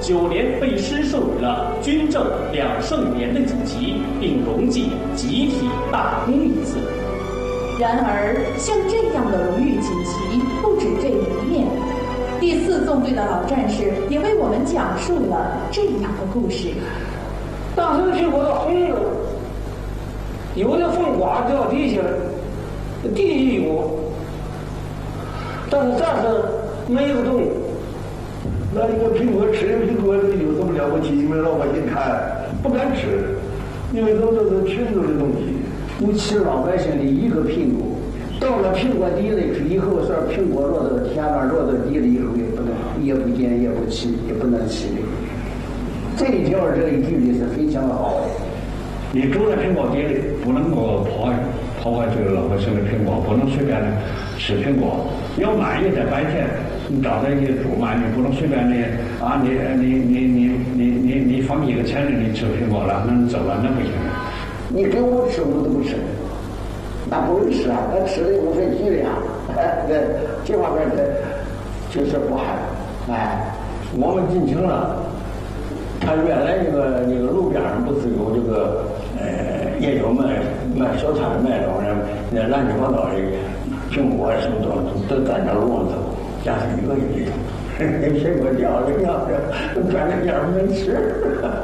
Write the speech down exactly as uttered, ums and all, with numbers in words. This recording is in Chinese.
九连被诗授予了军政两圣连的锦旗，并荣记集体大功一字。 然而，像这样的荣誉锦旗不止这一面。第四纵队的老战士也为我们讲述了这样的故事。 当时去过的红楼，有的凤瓜掉地下，地下有，但是战士没有动。 那一个苹果吃一个苹果有这么了不起？你们老百姓看不敢吃，因为都都是群众的东西。 不吃老百姓的一个苹果，到了苹果地里以后，说苹果落到天上落到地里以后，也不能也不见也不起也不能起来。这一条这一距离是非常好的。 你住在苹果地里，不能够破坏破坏这个老百姓的苹果，不能随便的吃苹果。要满意在白天，你找到一些主嘛，你不能随便的啊，你你你你你你你放一个钱令你吃苹果了，那你走了那不行。 你给我吃我都不吃，那不能吃啊，那吃的无非剂量，哎，这这方面的就是不好。哎， 我们进城了，他原来那个那个路边上不是有这个呃，也有卖卖小摊卖那种那乱七八糟的苹果什么东西都在那路上走，加上一个一个，那苹果掉了，要是转着眼没吃。